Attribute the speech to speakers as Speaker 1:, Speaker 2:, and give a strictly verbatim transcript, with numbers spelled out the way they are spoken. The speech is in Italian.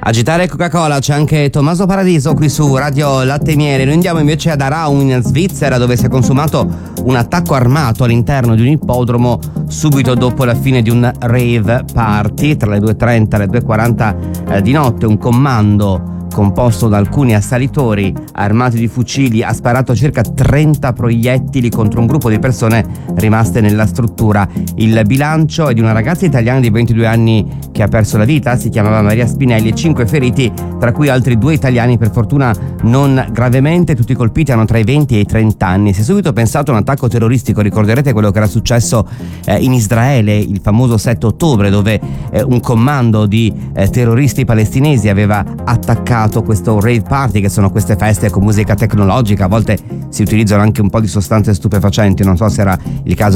Speaker 1: Agitare Coca-Cola, c'è anche Tommaso Paradiso qui su Radio Latte e Miele. Noi andiamo invece ad Aarau in Svizzera, dove si è consumato un attacco armato all'interno di un ippodromo subito dopo la fine di un rave party. Tra le due e trenta e le due e quaranta eh, di notte un comando composto da alcuni assalitori armati di fucili ha sparato circa trenta proiettili contro un gruppo di persone rimaste nella struttura. Il bilancio è di una ragazza italiana di ventidue anni che ha perso la vita, si chiamava Maria Spinelli, e cinque feriti, tra cui altri due italiani, per fortuna non gravemente. Tutti i colpiti hanno tra i venti e i trenta anni. Si è subito pensato a un attacco terroristico. Ricorderete quello che era successo eh, in Israele il famoso sette ottobre, dove eh, un comando di eh, terroristi palestinesi aveva attaccato questo rave party, che sono queste feste con musica tecnologica. A volte si utilizzano anche un po' di sostanze stupefacenti, non so se era il caso